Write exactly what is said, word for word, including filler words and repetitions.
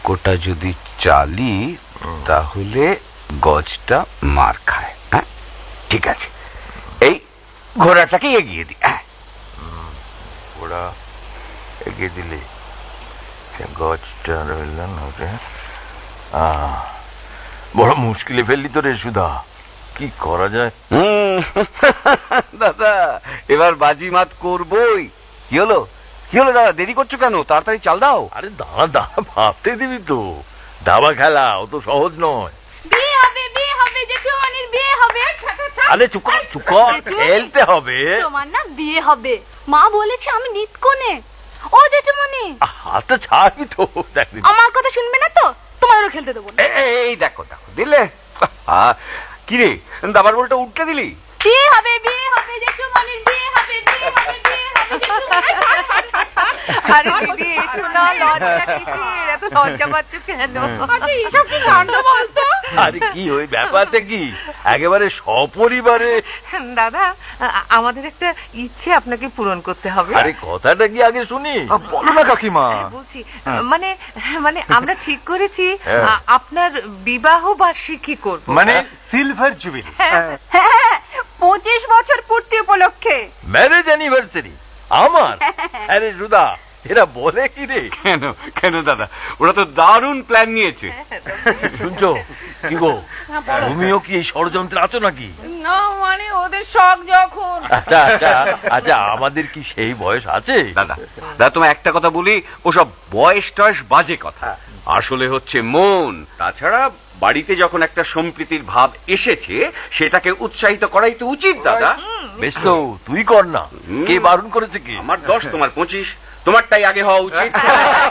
বাক্যটা যদি চালি তাহলে গজটা মার খায়। হ্যাঁ ঠিক আছে, এই ঘোড়াটাকে এগিয়ে দি। হ্যাঁ ঘোড়া এগিয়ে দিলে গজটা রইল না। বড় মুশকিলে ফেললি তো রে সুধা, কি করা যায়? দাদা এবার বাজি মাত করবই। কি হলো কি হলো দাদা, দেরি করছো কেন? তাড়াতাড়ি চাল দাও। আরে দাঁড়া দাঁড়া, ভাবতে দিবি তো। দাবা খেলা অত সহজ নয়। বিয়ে হবে বিয়ে হবে জেঠুমনির বিয়ে হবে। আরে চুপ কর চুপ কর, খেলতে হবে। তোমার না বিয়ে হবে, মা বলেছে আমি নিতকনে। ও জেঠুমনি হাতে ছাড়বি তো। আমার কথা শুনবে না তো, তোমাদেরও খেলতে দেবো না। এই দেখো দেখো দিলে। কিরে দাবার বলটা উঠতে দিলি? বিয়ে হবে বিয়ে হবে জেঠুমনির বিয়ে হবে বিয়ে হবে বিয়ে হবে। আরে দিদি একটু না লজ্জা কিসের, এত লজ্জা পাচ্ছ কেন? আরে এইসব কি কাণ্ড বলতো? আরে কি ওই ব্যাপারটা কি একেবারে সপরিবারে? দাদা আমাদের একটা ইচ্ছে আপনাকে পূরণ করতে হবে। আরে কথাটা কি আগে শুনি। বলো না কাকিমা। বলছি মানে মানে আমরা ঠিক করেছি আপনার বিবাহ বার্ষিকী করব, মানে সিলভার জুবিলি। হ্যাঁ পঁচিশ বছর পূর্তি উপলক্ষে ম্যারেজ অ্যানিভার্সারি আমার। আরে সুধা এরা বলে কি রে? কেন কেন দাদা, ওরা তো দারুণ প্ল্যান নিয়েছে। শুনছো কি গো, তুমিও কি এই ষড়যন্ত্রে আছো নাকি? না মানে ওদের শখ যখন। আচ্ছা আচ্ছা আচ্ছা, আমাদের কি সেই বয়স আছে? দাদা দাদা তোমায় একটা কথা বলি, ওসব বয়স টয়স বাজে কথা। আসলে হচ্ছে মন। তাছাড়া বাড়িতে যখন একটা সম্প্রীতির ভাব এসেছে সেটাকে উৎসাহিত করাই তো উচিত দাদা। বেশ তো, তুই কর না। কে বারণ করেছে কি? আমার দশ তোমার পঁচিশ, তোমারটাই আগে হওয়া উচিত।